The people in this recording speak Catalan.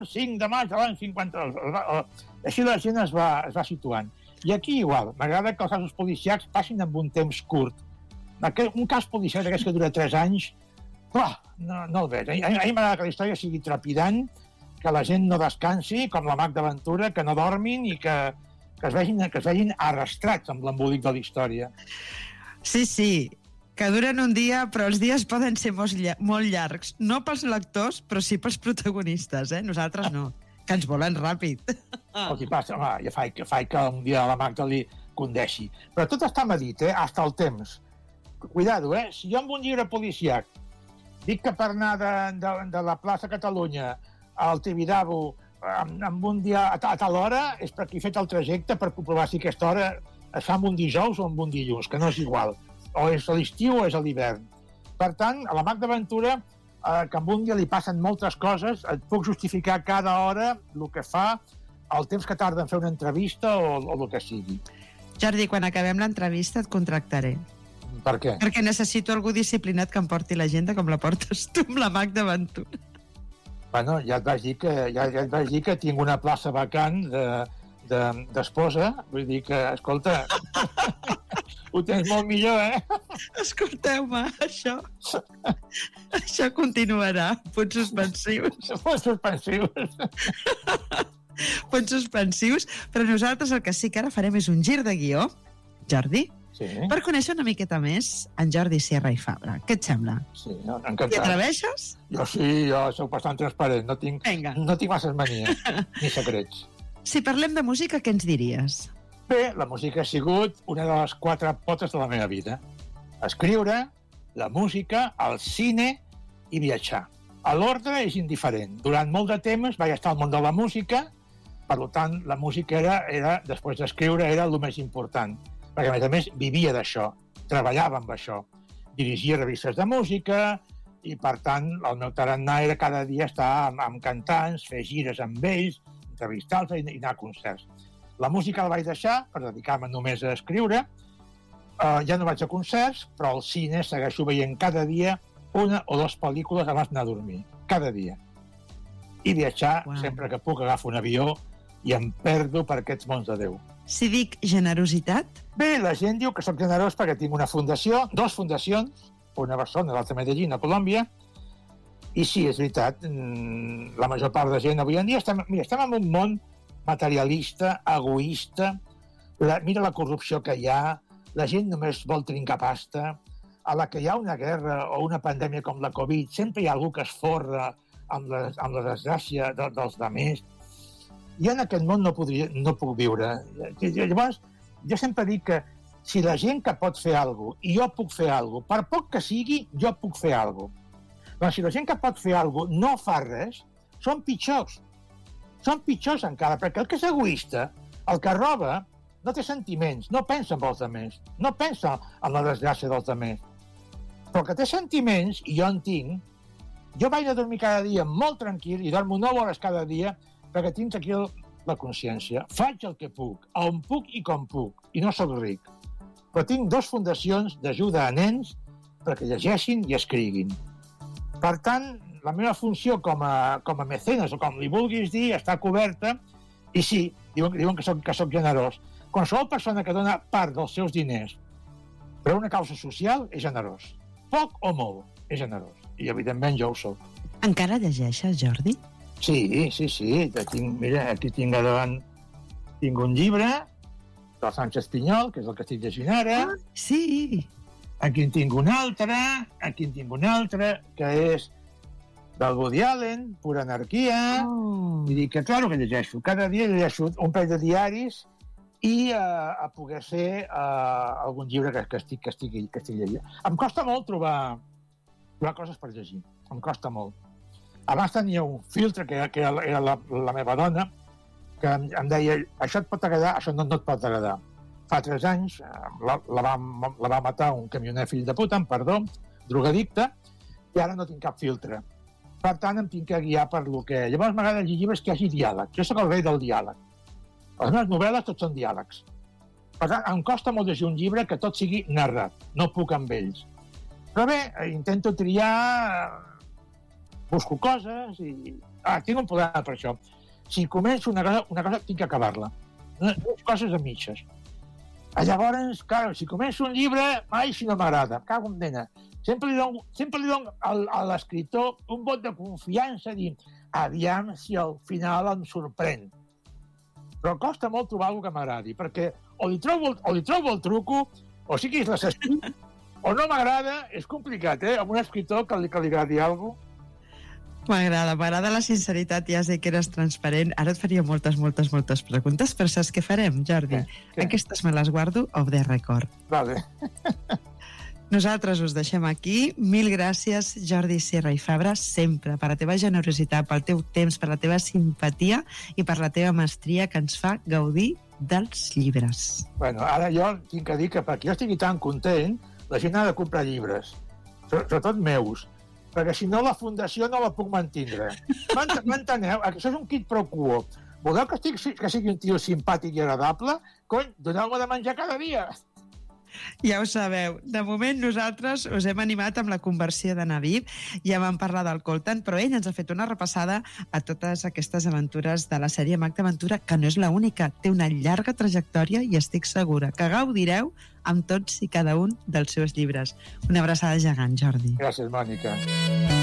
5 de maig de l'any 50... Així la gent es va situant. I aquí igual, m'agrada que els casos policiacs passin amb un temps curt. Un cas policial d'aquests que dura 3 anys, no el veig. A mi m'agrada que la història sigui trepidant, que la gent no descansi, com la Magda Ventura, que no dormin i que es vegin arrastrats amb l'embolic de la història. Sí, que duren un dia, però els dies poden ser molt llargs. No pels lectors, però sí pels protagonistes, Nosaltres no, que ens volen ràpid. El que passa, home, ja fa que un dia la Magda li condeixi. Però tot està medit, hasta el temps. Cuidado, si jo amb un llibre policiac dic que per anar de la plaça Catalunya al Tibidabo amb un dia a tal hora és perquè he fet el trajecte per comprovar si aquesta hora es fa amb un dijous o amb un dilluns, que no és igual. O és a l'estiu o és a l'hivern. Per tant, a la Magda Ventura, que en un dia li passen moltes coses, et puc justificar cada hora el que fa, el temps que tarda en fer una entrevista o el que sigui. Jordi, quan acabem l'entrevista et contractaré. Per què? Perquè necessito algú disciplinat que em porti l'agenda com la portes tu amb la Magda Ventura. Bueno, ja et vaig dir que tinc una plaça vacant d'esposa, vull dir que, escolta, ho tens molt millor, Escolteu-me, això continuarà. Punts suspensius. Punts suspensius, però nosaltres el que sí que ara farem és un gir de guió, Jordi, per conèixer una miqueta més en Jordi Sierra i Fabra. Què et sembla? Sí, encantat. T'hi atreveixes? Jo soc bastant transparent, no tinc masses manies, ni secrets. Si parlem de música, què ens diries? Bé, la música ha sigut una de les 4 potes de la meva vida. Escriure, la música, el cine i viatjar. L'ordre és indiferent. Durant molt de temps vaig estar al món de la música, per tant, la música era després d'escriure, era el més important. Perquè, a més, vivia d'això, treballava amb això. Dirigia revistes de música i, per tant, el meu tarannà era cada dia estar amb cantants, fer gires amb ells, entrevistar-los i anar a concerts. La música la vaig deixar per dedicar-me només a escriure. Ja no vaig a concerts, però al cine segueixo veient cada dia 1 o 2 pel·lícules abans d'anar a dormir. Cada dia. I viatjar, sempre que puc, agafo un avió i em perdo per aquests mons de Déu. Si dic generositat? Bé, la gent diu que soc generós perquè tinc una fundació, 2 fundacions, una a Barcelona, l'altra a Medellín, a Colòmbia, i sí, és veritat, la major part de gent avui en dia estem en un món materialista, egoista, mira la corrupció que hi ha, la gent només vol trincar pasta, a la que hi ha una guerra o una pandèmia com la Covid, sempre hi ha algú que es forra amb la desgràcia dels altres. Jo en aquest món no puc viure. Llavors, jo sempre dic que si la gent que pot fer alguna cosa, i jo puc fer alguna cosa, per poc que sigui, jo puc fer alguna cosa. Però si la gent que pot fer alguna cosa no fa res, són pitjors. Són pitjors encara, perquè el que és egoista, el que roba, no té sentiments, no pensa en els altres, no pensa en la desgràcia dels altres. Però que té sentiments, i jo en tinc, jo vaig a dormir cada dia molt tranquil i dormo 9 hores cada dia perquè tinc aquí la consciència. Faig el que puc, on puc i com puc, i no soc ric. Però tinc 2 fundacions d'ajuda a nens perquè llegeixin i escriguin. Per tant, la meva funció com a mecenes, o com li vulguis dir, està coberta, i sí, diuen que soc generós. Qualsevol persona que dona part dels seus diners per una causa social és generós. Poc o molt, és generós. I, evidentment, jo ho soc. Encara llegeixes, Jordi? Sí. Mira, aquí tinc a davant un llibre del Sánchez Pinyol, que és el que estic llegint ara. Sí. Aquí en tinc un altre, que és del Woody Allen, Pura anarquia. I dic que, clar, que llegeixo. Cada dia llegeixo un parell de diaris i a poder ser algun llibre que estic llegint. Em costa molt trobar coses per llegir. Em costa molt. Abans tenia un filtre, que era la meva dona, que em deia, això et pot agradar, això no et pot agradar. Fa 3 anys la va matar un camioner fill de puta, perdó, drogadicte, i ara no tinc cap filtre. Per tant, em tinc que guiar per lo que... Llavors m'agrada llegir llibres que hi hagi diàleg. Jo soc el rei del diàleg. Les meves novel·les tot són diàlegs. Per tant, em costa molt llegir un llibre que tot sigui narrat. No puc amb ells. Però bé, intento triar, busco coses i tinc un problema per això. Si començo una cosa tinc que acabar-la. No coses a mitges. Llavors, clar, si començo un llibre, mai si no m'agrada. Cago en nena. Sempre li dono a l'escriptor un vot de confiança, dir, aviam si al final em sorprèn. Però costa molt trobar alguna que m'agradi, perquè o li trobo el truco, o sí que és l'assassí, o no m'agrada, és complicat, amb un escriptor que li agradi alguna cosa. M'agrada la sinceritat, ja sé que eres transparent. Ara et faria moltes preguntes, però saps què farem, Jordi? Què? Aquestes me les guardo off the record. Vale. Nosaltres us deixem aquí. Mil gràcies, Jordi Sierra i Fabra, sempre, per la teva generositat, pel teu temps, per la teva simpatia i per la teva mestria que ens fa gaudir dels llibres. Bueno, ara jo tinc que dir que perquè jo estigui tan content, la gent ha de comprar llibres, sobretot meus, perquè si no la fundació no la puc mantindre. M'enteneu? Això és un quid pro quo. Voleu que sigui un tio simpàtic i agradable? Cony, doneu-me de menjar cada dia. Ja ho sabeu. De moment nosaltres us hem animat amb la conversió de Navid. Ja vam parlar del Coltan, però ell ens ha fet una repassada a totes aquestes aventures de la sèrie Mag d'Aventura, que no és l'única. Té una llarga trajectòria i estic segura que gaudireu amb tots i cada un dels seus llibres. Una abraçada gegant, Jordi. Gràcies, Mònica.